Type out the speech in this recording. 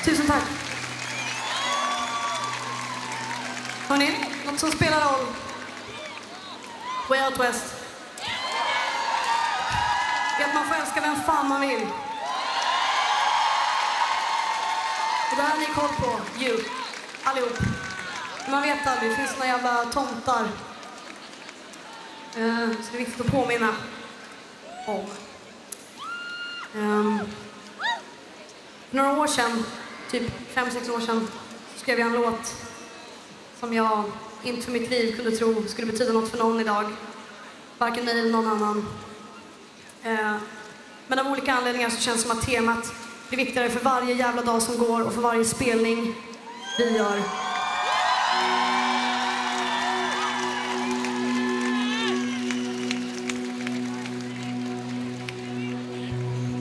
Tusen tack. Hörrni, något som spelar roll. Way Out West. Det är att man får älska vem fan man vill. Och det här har ni koll på, allihop. Man vet aldrig, det finns några jävla tomtar. Så det är viktigt att påminna om. För några år sedan, typ 5-6 år sedan, skrev jag en låt som jag inte för mitt liv kunde tro skulle betyda något för någon idag. Varken mig eller någon annan. Men av olika anledningar så känns det som att temat blir viktigare för varje jävla dag som går och för varje spelning vi gör.